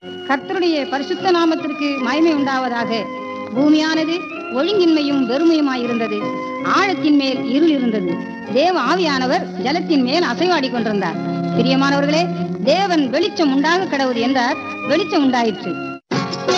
கர்த்தருடைய பரிசுத்த நாமத்திற்கு மகிமை உண்டாவதாக. பூமியானது ஒழுங்கின்மையும் வெறுமையுமாயிருந்தது. ஆழத்தின் மேல் இருள் இருந்தது. தேவ ஆவியானவர் ஜலத்தின் மேல் அசைவாடி கொண்டிருந்தார். பிரியமானவர்களே, தேவன் வெளிச்சம் உண்டாக கடவுது என்றார். வெளிச்சம் உண்டாயிற்று.